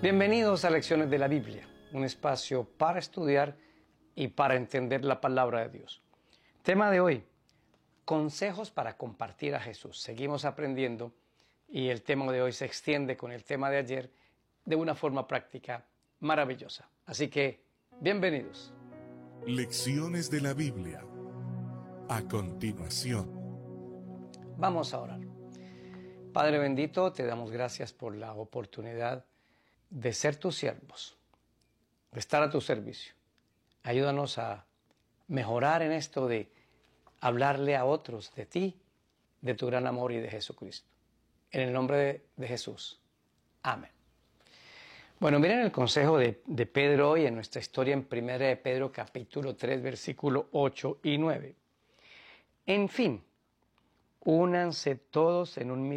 Bienvenidos a Lecciones de la Biblia, un espacio para estudiar y para entender la palabra de Dios. Tema de hoy, consejos para compartir a Jesús. Seguimos aprendiendo y el tema de hoy se extiende con el tema de ayer de una forma práctica maravillosa. Así que, bienvenidos. Lecciones de la Biblia. A continuación. Vamos a orar. Padre bendito, te damos gracias por la oportunidad de ser tus siervos, de estar a tu servicio. Ayúdanos a mejorar en esto de hablarle a otros de ti, de tu gran amor y de Jesucristo. En el nombre de Jesús. Amén. Bueno, miren el consejo de Pedro hoy en nuestra historia en 1 de Pedro capítulo 3, versículo 8 y 9. En fin, únanse todos en un mismo